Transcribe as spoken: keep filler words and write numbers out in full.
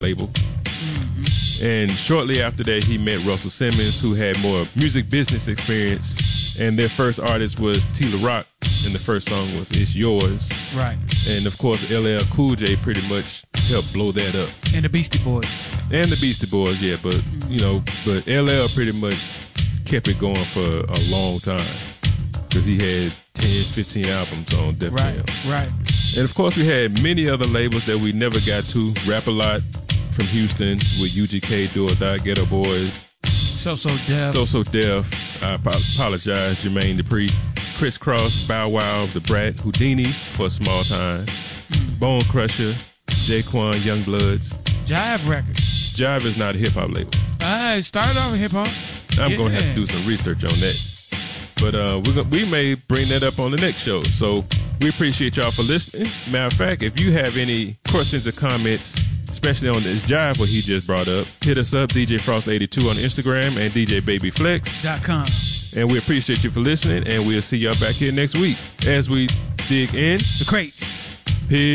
label. Mm-hmm. And shortly after that, he met Russell Simmons, who had more music business experience. And their first artist was Tila Rock, and the first song was It's Yours. Right. And, of course, L L Cool J pretty much helped blow that up. And the Beastie Boys. And the Beastie Boys, yeah. But, mm-hmm. you know, but L L pretty much kept it going for a long time because he had ten, fifteen albums on Def Jam. Right, right. And, of course, we had many other labels that we never got to. Rap-A-Lot from Houston with U G K, Do or Die, Ghetto Boys. So So Def. So So Def. I apologize, Jermaine Dupri. Criss Cross, Bow Wow, The Brat, Houdini for a small time. Mm. Bone Crusher, Jaquan, Youngbloods. Jive Records. Jive is not a hip-hop label. Ah, it started off with hip-hop. I'm yeah. going to have to do some research on that. But uh, we're gonna, we may bring that up on the next show. So we appreciate y'all for listening. Matter of fact, if you have any questions or comments, especially on this jive what he just brought up, hit us up, D J Frost eighty-two on Instagram and D J Baby Flex dot com. And we appreciate you for listening, and we'll see y'all back here next week as we dig in the crates. Peace.